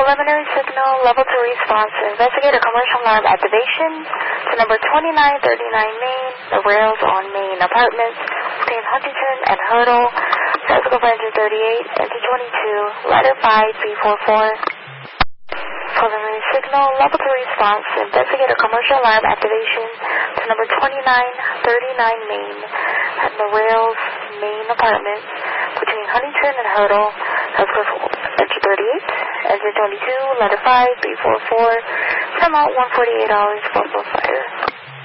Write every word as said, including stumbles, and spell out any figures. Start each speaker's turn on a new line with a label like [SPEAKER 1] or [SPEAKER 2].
[SPEAKER 1] Preliminary signal, level two response to investigate a commercial alarm activation to number twenty-nine thirty-nine Main, the rails on Main Apartments, between Huntington and Hurdle, Physical engine thirty-eight, engine twenty-two, ladder five three four four. Preliminary signal, level two response to investigate a commercial alarm activation to number twenty-nine thirty-nine Main, at the rails Main Apartments, between Huntington and Hurdle, Physical engine thirty-eight, engine twenty-two, ladder five three four four, time out one forty-eight hours, four four fire.